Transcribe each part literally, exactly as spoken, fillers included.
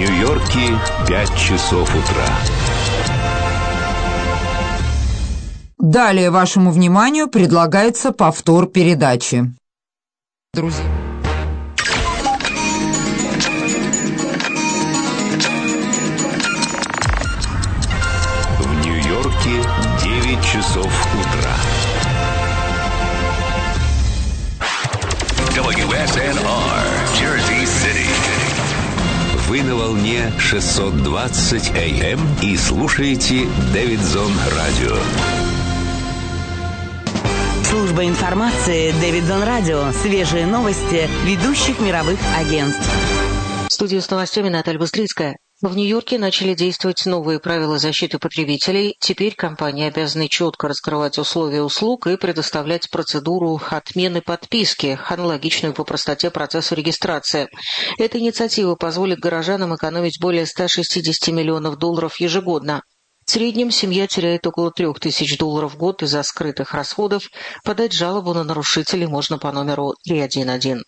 Нью-Йорке пять часов утра. Далее вашему вниманию предлагается повтор передачи. Друзья. В Нью-Йорке девять часов утра. дабл ю эс эн ар, Jersey City. Вы на волне шестьсот двадцать эй эм и слушаете Дэвидсон Радио. Служба информации Дэвидсон Радио. Свежие новости ведущих мировых агентств. В студии с новостями Наталья Быстрицкая. В Нью-Йорке начали действовать новые правила защиты потребителей. Теперь компании обязаны четко раскрывать условия услуг и предоставлять процедуру отмены подписки, аналогичную по простоте процессу регистрации. Эта инициатива позволит горожанам экономить более ста шестидесяти миллионов долларов ежегодно. В среднем семья теряет около трех тысяч долларов в год из-за скрытых расходов. Подать жалобу на нарушителей можно по номеру три один один.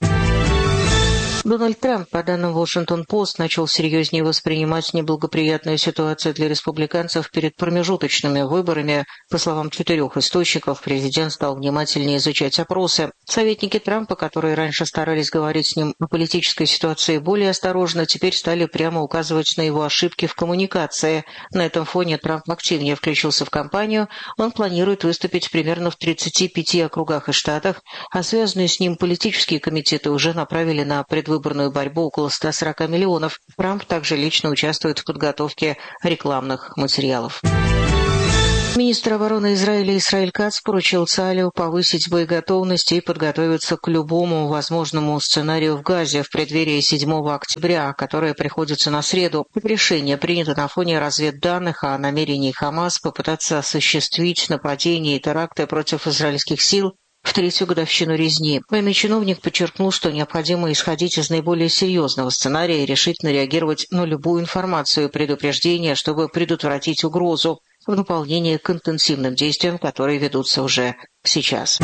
Дональд Трамп, по данным Вашингтон-Пост, начал серьезнее воспринимать неблагоприятную ситуацию для республиканцев перед промежуточными выборами. По словам четырех источников, президент стал внимательнее изучать опросы. Советники Трампа, которые раньше старались говорить с ним о политической ситуации более осторожно, теперь стали прямо указывать на его ошибки в коммуникации. На этом фоне Трамп активнее включился в кампанию. Он планирует выступить примерно в тридцати пяти округах и штатах, а связанные с ним политические комитеты уже направили на предвыборную выборную борьбу около ста сорока миллионов. Трамп также лично участвует в подготовке рекламных материалов. Министр обороны Израиля Исраэль Кац поручил Цахалу повысить боеготовность и подготовиться к любому возможному сценарию в Газе в преддверии седьмого октября, которое приходится на среду. Решение принято на фоне разведданных о намерении Хамас попытаться осуществить нападения и теракты против израильских сил в третью годовщину резни. Военный чиновник подчеркнул, что необходимо исходить из наиболее серьезного сценария и решительно реагировать на любую информацию и предупреждение, чтобы предотвратить угрозу в дополнение к интенсивным действиям, которые ведутся уже сейчас.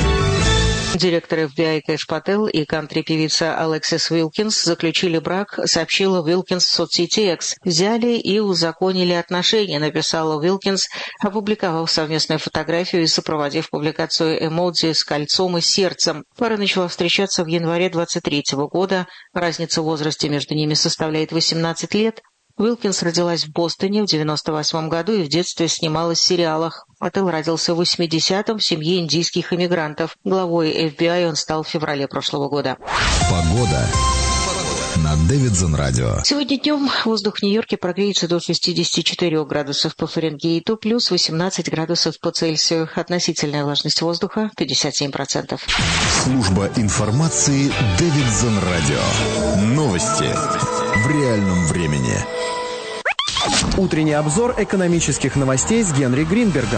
Директор эф би ай Кэш Пател и кантри-певица Алексис Уилкинс заключили брак, сообщила Уилкинс в соцсети X. Взяли и узаконили отношения, написала Уилкинс, опубликовав совместную фотографию и сопроводив публикацию эмодзи с кольцом и сердцем. Пара начала встречаться в январе двадцать третьего года. Разница в возрасте между ними составляет восемнадцать лет. Уилкинс родилась в Бостоне в девяносто восьмом году и в детстве снималась в сериалах. Пател родился в восьмидесятом в семье индийских иммигрантов. Главой эф би ай он стал в феврале прошлого года. Погода на Дэвидсон Радио. Сегодня днем воздух в Нью-Йорке прогреется до шестидесяти четырёх градусов по Фаренгейту, плюс восемнадцать градусов по Цельсию. Относительная влажность воздуха пятьдесят семь процентов. Служба информации Дэвидсон Радио. Новости в реальном времени. Утренний обзор экономических новостей с Генри Гринбергом.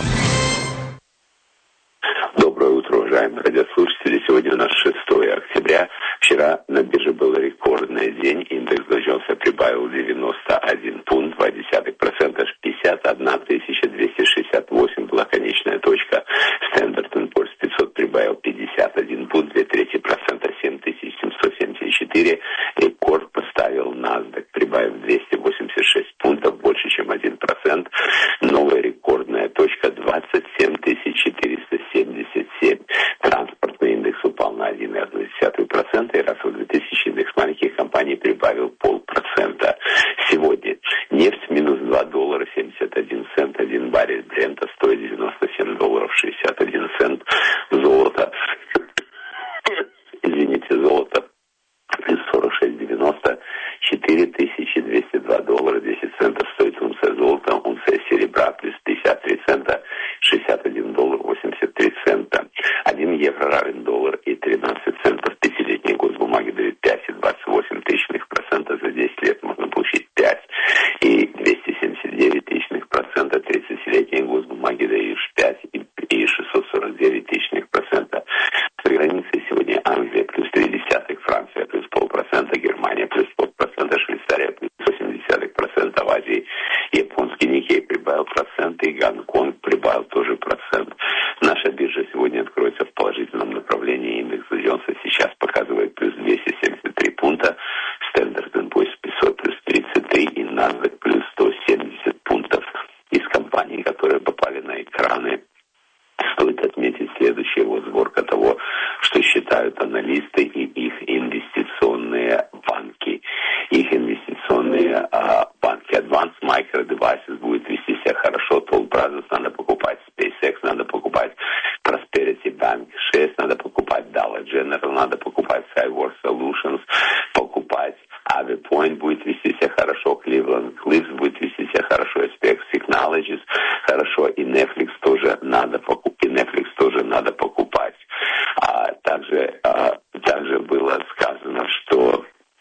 Доброе утро, уважаемые радиослушатели. Сегодня у нас шестое октября. Вчера на бирже был рекордный день. Индекс Dow Jones прибавил девяносто один пункт, два десятых процента, пятьдесят одна тысяча двести шестьдесят восемь была конечная точка. Standard энд Poor's пятьсот прибавил пятьдесят один пункт, две трети процента, семь тысяч семьсот семьдесят четыре. Рекорд поставил NASDAQ, прибавив двести восемьдесят шесть пунктов, больше, чем один процент. Новая рекордная точка двадцать семь тысяч четыреста семьдесят семь. Транспортный индекс упал на один целых одна десятая процента, и Russell две тысячи индекс маленьких компаний прибавил полпроцента. Сегодня нефть минус два доллара семьдесят один цент, один баррель Брента стоит девяносто семь долларов шестьдесят один цент. Золото, извините, золото плюс сорок шесть девяносто, четыре тысячи двести два доллара десять центов стоит унция золота, унция серебра плюс пятьдесят три цента, шестьдесят один доллар восемьдесят три цента. один евро равен доллар и тринадцать центов. Пятилетние госбумаги дают пять и двадцать восемь тысячных процента, за десять лет можно получить пять и двести семьдесят девять тысячных процента. тридцатилетние госбумаги дают пять и шестьсот сорок девять тысячных процента. За границей сегодня Англия плюс три десятых, Франция плюс полпроцента, Германия плюс полпроцента, Швейцария плюс восемь десятых процента, в Азии японский Никей прибавил процент и Гонконг прибавил тоже процент. Наша биржа сегодня откроется в положительном направлении. Индекс Dow Jones сейчас их инвестиционные а, банки. Advanced Micro Devices будет вести себя хорошо, Toll Brothers надо покупать, SpaceX надо покупать, Prosperity Bank шесть надо покупать, Dollar General надо покупать, Cyworth Solutions покупать, AviPoint будет вести себя хорошо, Cleveland Cliffs будет вести себя хорошо, эс пи экс Technologies хорошо, и Netflix тоже надо покупать, и Netflix тоже надо покупать. А также, а, также было сказано, что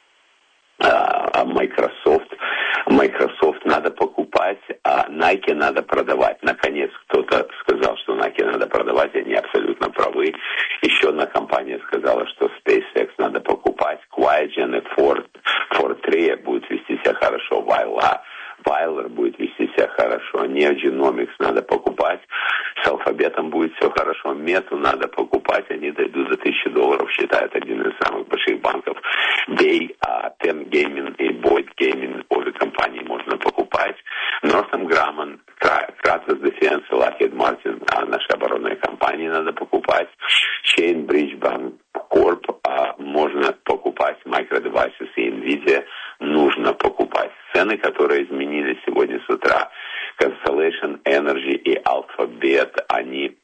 а, Microsoft, Microsoft надо покупать, а Nike надо продавать. Наконец кто-то сказал, что Nike надо продавать, они абсолютно правы. Еще одна компания сказала, что SpaceX надо покупать, Quiagen и Ford, Ford три будет вести себя хорошо, Weiler, Weiler будет вести себя хорошо, Neogenomics надо покупать, с Алфабетом будет все хорошо, Мету надо покупать, они дойдут до тысячи долларов, считают один из самых больших банков. Day, uh, Ten Gaming и Boyd Gaming, обе компании можно покупать. Northrop Grumman, Kratos Defense, Lockheed Martin, а наши оборонные компании надо покупать. Chain Bridge Bank Corp а, можно покупать, Micro Devices и Nvidia нужно покупать. Цены, которые изменились сегодня с утра, Constellation Energy и Alphabet, они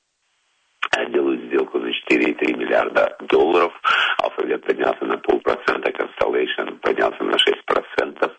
делают сделку на четыре и три миллиарда долларов. Alphabet поднялся на полпроцента, Constellation поднялся на шесть процентов.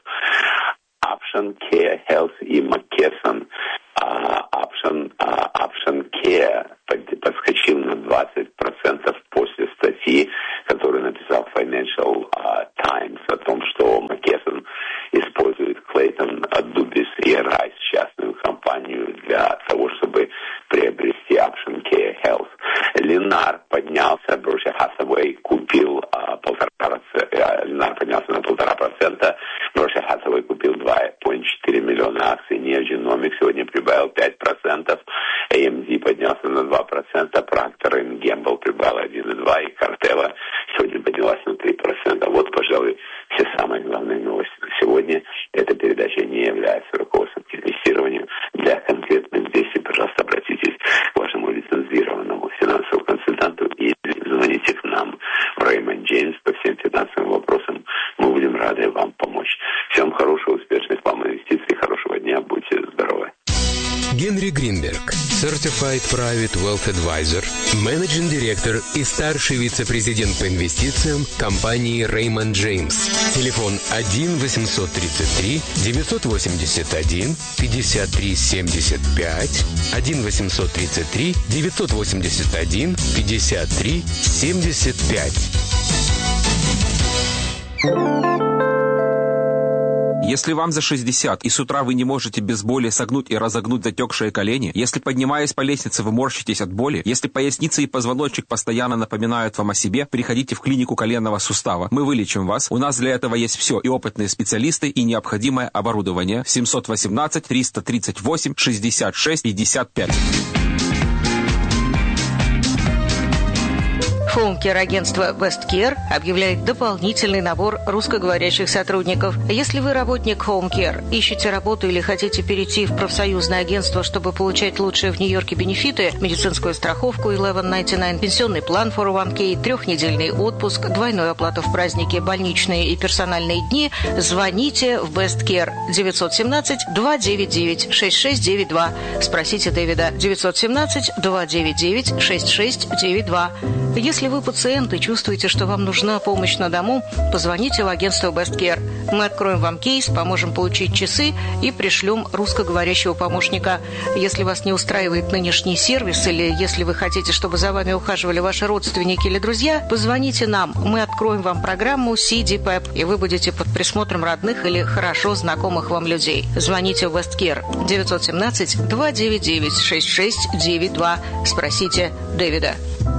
Option Care Health и McKesson, uh, Option, uh, Option Care подскочил на двадцать процентов после статьи, которую написал Financial uh, Times о том, что McKesson использует Clayton Dubis и Rice, частную компанию, для того, чтобы приобрести Option Care Health. Ленар поднялся, Berkshire Hathaway купил uh, полтора процента, Ленар поднялся на полтора процента, Berkshire Hathaway купил два целых четыре миллиона акций, Neogenomics сегодня прибавил пять процентов, эй эм ди поднялся на два процента, Procter энд Gamble прибавил один целых два процента, и Corteva сегодня поднялась на три процента. Вот, пожалуй, все самые главные новости на сегодня. Эта передача не является руководством к инвестированию. Для конкретных действий, пожалуйста, обратитесь к вашему лицензированному финансовому консультанту и звоните к нам в Raymond James по всем финансовым вопросам. Мы будем рады вам помочь. Всем хорошего, успешных вам инвестиций, хорошего дня, будьте здоровы. Генри Гринберг, Certified Private Wealth Advisor, Managing Director и старший вице-президент по инвестициям компании Raymond James. Телефон один восемьсот тридцать три девятьсот восемьдесят один пятьдесят три семьдесят пять, один восемьсот тридцать три девятьсот восемьдесят один пятьдесят три семьдесят пять. Если вам за шестьдесят, и с утра вы не можете без боли согнуть и разогнуть затекшие колени, если, поднимаясь по лестнице, вы морщитесь от боли, если поясница и позвоночник постоянно напоминают вам о себе, приходите в клинику коленного сустава. Мы вылечим вас. У нас для этого есть все, и опытные специалисты, и необходимое оборудование. семьсот восемнадцать триста тридцать восемь шестьдесят шесть пятьдесят пять. Хоумкер агентство Westcare объявляет дополнительный набор русскоговорящих сотрудников. Если вы работник Хоумкер, ищете работу или хотите перейти в профсоюзное агентство, чтобы получать лучшие в Нью-Йорке бенефиты, медицинскую страховку eleven ninety-nine, пенсионный план фор о ван кей, трехнедельный отпуск, двойную оплату в праздники, больничные и персональные дни, звоните в Westcare девятьсот семнадцать два девять девять шесть шесть девять два. Спросите Дэвида девятьсот семнадцать два девять девять шесть шесть девять два. Если вы пациент и чувствуете, что вам нужна помощь на дому, позвоните в агентство Westcare. Мы откроем вам кейс, поможем получить часы и пришлем русскоговорящего помощника. Если вас не устраивает нынешний сервис или если вы хотите, чтобы за вами ухаживали ваши родственники или друзья, позвоните нам. Мы откроем вам программу си ди пэп, и вы будете под присмотром родных или хорошо знакомых вам людей. Звоните в Westcare девятьсот семнадцать два девять девять шесть шесть девять два. Спросите Дэвида.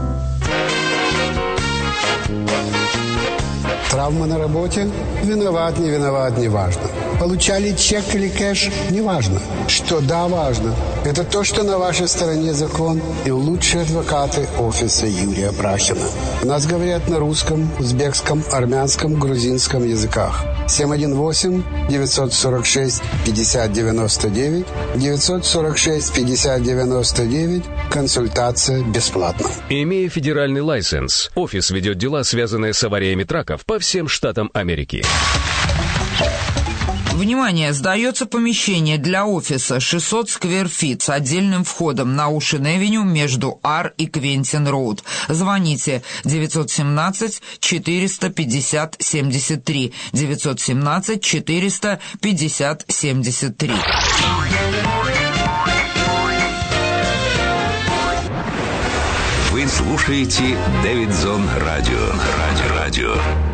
Травма на работе? Виноват, не виноват, не важно. Получали чек или кэш? Не важно. Что да, важно. Это то, что на вашей стороне закон и лучшие адвокаты офиса Юрия Брахина. У нас говорят на русском, узбекском, армянском, грузинском языках. семь один восемь девятьсот сорок шесть пятьдесят девяносто девять, девятьсот сорок шесть пятьдесят девяносто девять. Консультация бесплатна. Имея федеральный лайсенс, офис ведет дела, связанные с авариями траков по всем штатам Америки. Внимание! Сдается помещение для офиса шестьсот сквер-фит с отдельным входом на Оушен-Эвеню между Ар и Квентин-Роуд. Звоните девятьсот семнадцать четыреста пятьдесят семьдесят три. девятьсот семнадцать четыреста пятьдесят семьдесят три. Вы слушаете Дэвидсон Радио. Радио. Радио.